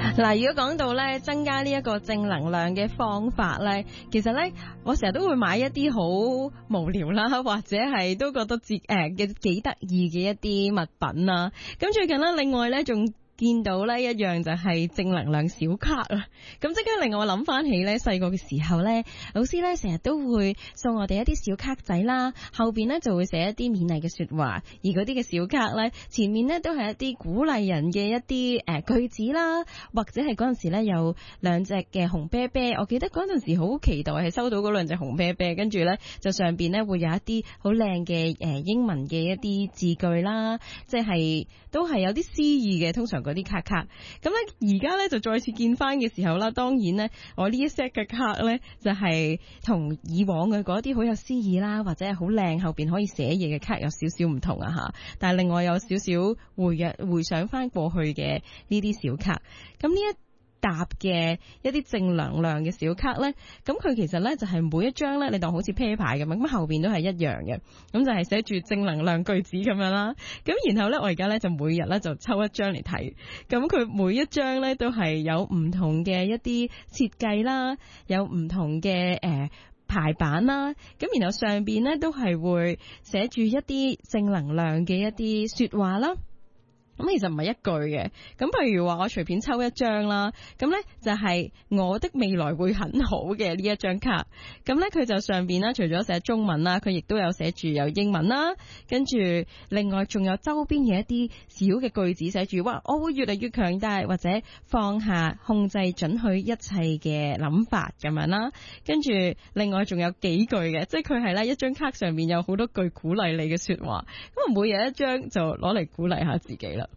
嗱，如果講到咧增加呢一個正能量嘅方法咧，其實咧我成日都會買一啲好無聊啦，或者係都覺得嘅幾得意嘅一啲物品啦。咁最近咧，另外咧仲見到呢一樣就係正能量小卡啊！咁即刻令我諗翻起呢細個嘅時候呢，老師呢成日都會送我哋一啲小卡仔啦，後邊呢就會寫一啲勉勵嘅說話，而嗰啲嘅小卡呢，前面呢都係一啲鼓勵人嘅一啲句子啦，或者係嗰陣時呢有兩隻嘅紅啤啤，我記得嗰陣時好期待係收到嗰兩隻紅啤啤，跟住呢就上邊呢會有一啲好靚嘅英文嘅一啲字句啦，即係都係有啲詩意嘅，通常嗰啲卡卡，咁咧而家咧就再次見翻嘅時候啦，當然咧我呢一 set 嘅卡咧就係同以往嘅嗰啲好有詩意啦，或者係好靚後邊可以寫嘢嘅卡有少少唔同啊吓，但係另外有少少回想翻過去嘅呢啲小卡，咁呢一搭嘅一啲正能量嘅小卡呢，咁佢其實呢就係每一張呢，你當好似啤牌咁樣，咁後邊都係一樣嘅，咁就係寫住正能量句子咁樣啦。咁然後呢，我而家呢就每日呢就抽一張嚟睇，咁佢每一張呢都係有唔同嘅一啲設計啦，有唔同嘅排版啦，咁然後上邊呢都係會寫住一啲正能量嘅一啲說話啦。咁其實唔係一句嘅，咁譬如話我隨便抽一張啦，咁呢就係我的未來會很好嘅呢一張卡，咁呢佢就上邊啦，除咗寫中文啦，佢亦都有寫住有英文啦，跟住另外仲有周邊嘅一啲小嘅句子寫住，哇，我會越嚟越強大，或者放下控制准許一切嘅諗法咁樣啦，跟住另外仲有幾句嘅，即係佢係呢一張卡上面有好多句鼓勵你嘅說話，咁每日一張就攞嚟鼓勵下自己啦。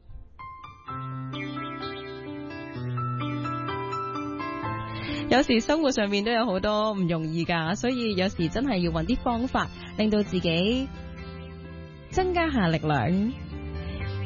有時生活上面都有好多唔容易㗎，所以有時真係要揾啲方法令到自己增加下力量。